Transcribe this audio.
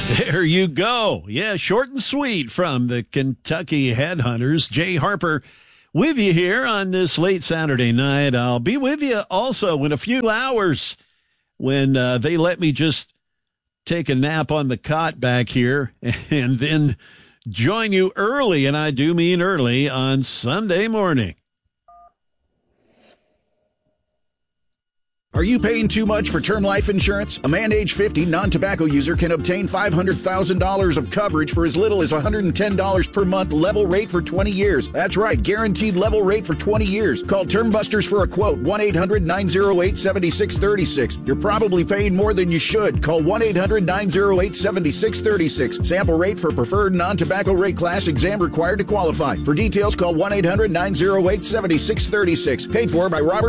There you go. Yeah, short and sweet from the Kentucky Headhunters. Jay Harper with you here on this late Saturday night. I'll be with you also in a few hours when they let me just take a nap on the cot back here and then join you early, and I do mean early, on Sunday morning. Are you paying too much for term life insurance? A man age 50 non-tobacco user can obtain $500,000 of coverage for as little as $110 per month, level rate for 20 years. That's right, guaranteed level rate for 20 years. Call Term Busters for a quote, 1-800-908-7636. You're probably paying more than you should. Call 1-800-908-7636. Sample rate for preferred non-tobacco rate class, exam required to qualify. For details, call 1-800-908-7636. Paid for by Robert